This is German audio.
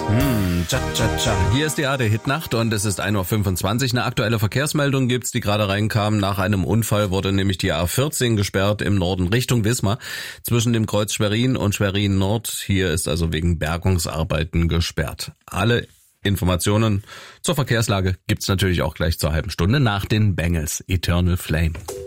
Hier ist die AD-Hit-Nacht und es ist 1:25 Uhr. Eine aktuelle Verkehrsmeldung gibt's, die gerade reinkam. Nach einem Unfall wurde nämlich die A14 gesperrt im Norden Richtung Wismar zwischen dem Kreuz Schwerin und Schwerin Nord. Hier ist also wegen Bergungsarbeiten gesperrt. Alle Informationen zur Verkehrslage gibt's natürlich auch gleich zur halben Stunde nach den Bangles. Eternal Flame.